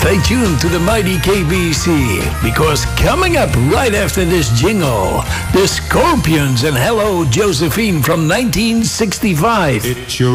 Stay tuned to the mighty KBC, because coming up right after this jingle, the Scorpions and Hello Josephine from 1965. It's your